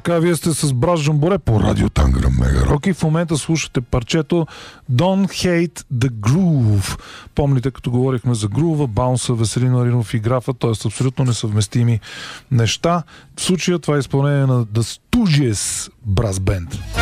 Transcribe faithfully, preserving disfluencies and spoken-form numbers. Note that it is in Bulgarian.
Така, вие сте с Брат Жамборе по Радио Танграм Мега Рок и в момента слушате парчето Don't Hate the Groove. Помните, като говорихме за грува, баунса, Веселин Маринов и графа, т.е. абсолютно несъвместими неща. В случая това е изпълнение на The Stooges Brass Band.